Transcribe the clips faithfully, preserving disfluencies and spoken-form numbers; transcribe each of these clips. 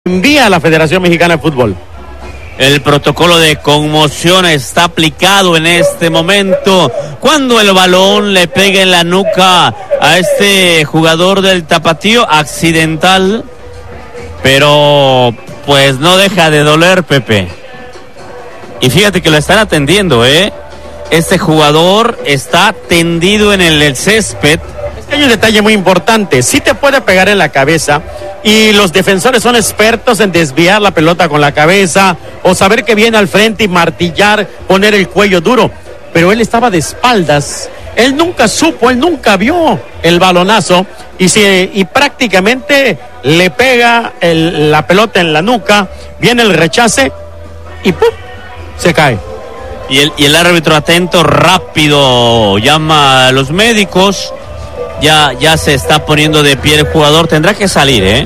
envía a la Federación Mexicana de Fútbol. El protocolo de conmoción está aplicado en este momento cuando el balón le pega en la nuca a este jugador del Tapatío, accidental, pero pues no deja de doler, Pepe. Y fíjate que lo están atendiendo, ¿eh? Este jugador está tendido en el, el césped. Es que hay un detalle muy importante, sí te puede pegar en la cabeza y los defensores son expertos en desviar la pelota con la cabeza o saber que viene al frente y martillar, poner el cuello duro, pero él estaba de espaldas, él nunca supo, él nunca vio el balonazo y, se, y prácticamente le pega el, la pelota en la nuca, viene el rechace y ¡pum!, se cae. Y el, y el árbitro atento, rápido, llama a los médicos. Ya, ya se está poniendo de pie el jugador, tendrá que salir, ¿eh?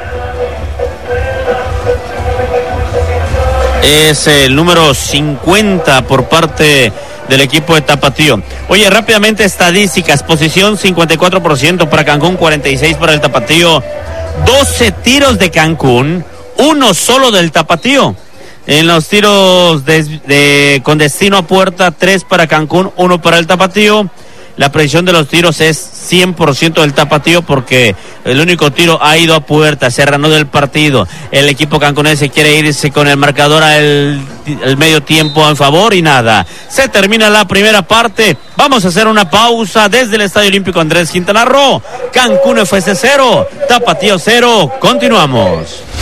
Es el número cincuenta por parte del equipo de Tapatío. Oye, rápidamente estadísticas, posición cincuenta y cuatro por ciento para Cancún, cuarenta y seis por ciento para el Tapatío, doce tiros de Cancún, uno solo del Tapatío. En los tiros de, de, con destino a puerta, tres para Cancún, uno para el Tapatío. La precisión de los tiros es cien por ciento del Tapatío porque el único tiro ha ido a puerta, se reanudó el partido. El equipo cancunense quiere irse con el marcador al el medio tiempo en favor y nada. Se termina la primera parte. Vamos a hacer una pausa desde el Estadio Olímpico Andrés Quintana Roo. Cancún F C cero, Tapatío cero. Continuamos.